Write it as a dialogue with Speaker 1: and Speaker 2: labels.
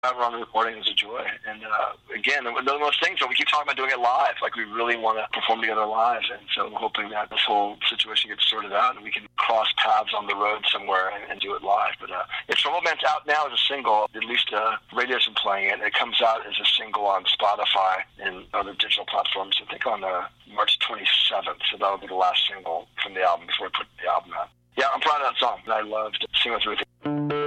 Speaker 1: Around the recording is a joy. And again, one of those things that we keep talking about doing it live. Like, we really want to perform together live. And so I'm hoping that this whole situation gets sorted out and we can cross paths on the road somewhere and do it live. But it's Romance out now as a single. At least radio's been playing it. It comes out as a single on Spotify and other digital platforms, I think on March 27th. So that'll be the last single from the album before we put the album out. Yeah, I'm proud of that song. I loved singing with Ruthie.